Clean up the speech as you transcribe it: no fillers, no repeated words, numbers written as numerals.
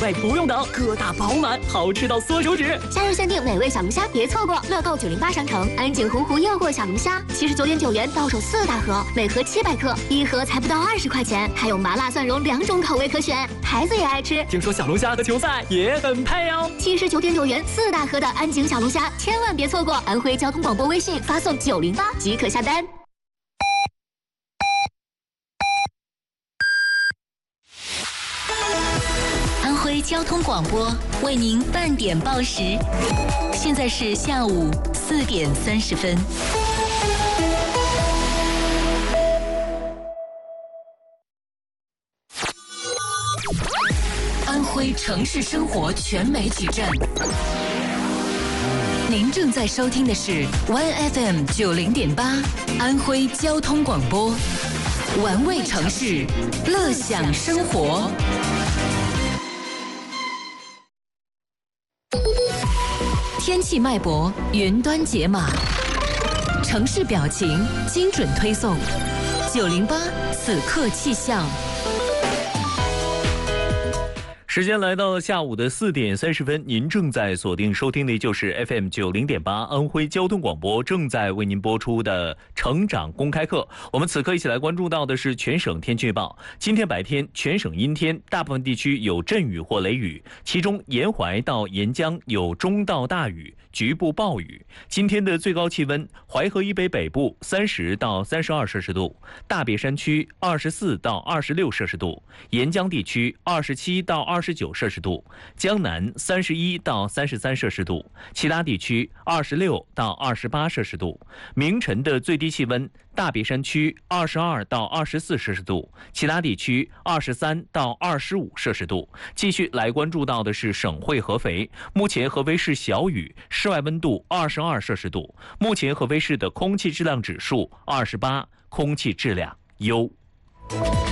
外不用等，个大饱满，好吃到缩手指。 夏日限定美味小龙虾别错过，乐购908商城安井洪湖诱惑小龙虾79.9元到手4大盒，每盒700克，一盒才不到20块钱，还有麻辣蒜蓉2种口味可选，孩子也爱吃。 听说小龙虾和球赛也很配哦。 79.9元4大盒的安井小龙虾，千万别错过！安徽交通广播微信发送908即可下单。 安徽交通广播为您半点报时，现在是下午4点30分。安徽城市生活全媒体站，您正在收听的是 1FM 90.8安徽交通广播，玩味城市，乐享生活。天气脉搏，云端解码，城市表情，精准推送。908此刻气象。 时间来到下午的4点30分，您正在锁定收听的就是 FM 90.8安徽交通广播正在为您播出的成长公开课。我们此刻一起来关注到的是全省天气预报。今天白天全省阴天，大部分地区有阵雨或雷雨，其中沿淮到沿江有中到大雨，局部暴雨。今天的最高气温，淮河以北北部30到32摄氏度，大别山区24到26摄氏度，沿江地区27到29摄氏度，江南31到33摄氏度，其他地区26到28摄氏度。明晨的最低气温，大别山区22到24摄氏度，其他地区23到25摄氏度。继续来关注到的是省会合肥，目前合肥市小雨，室外温度22摄氏度。目前合肥市的空气质量指数28，空气质量优。